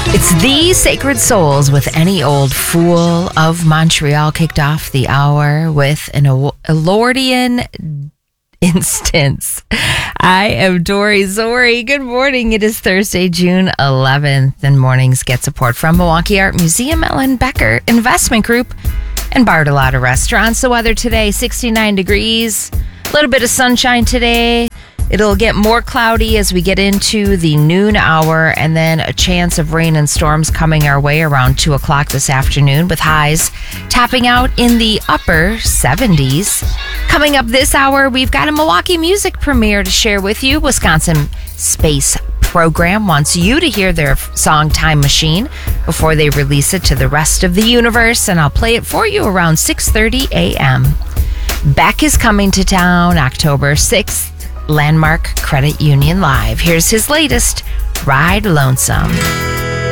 It's the Sacred Souls with Any Old Fool of Montreal. Kicked off the hour with an Elordian instance. I am Dory Zori. Good morning. It is Thursday, June 11th, and mornings get support from Milwaukee Art Museum, Ellen Becker Investment Group, and Bartolotta Restaurants. The weather today, 69 degrees, a little bit of sunshine today. It'll get more cloudy as we get into the noon hour, and then a chance of rain and storms coming our way around 2 o'clock this afternoon, with highs tapping out in the upper 70s. Coming up this hour, we've got a Milwaukee music premiere to share with you. Wisconsin Space Program wants you to hear their song Time Machine before they release it to the rest of the universe, and I'll play it for you around 6:30 a.m. Beck is coming to town October 6th. Landmark Credit Union Live. Here's his latest, Ride Lonesome.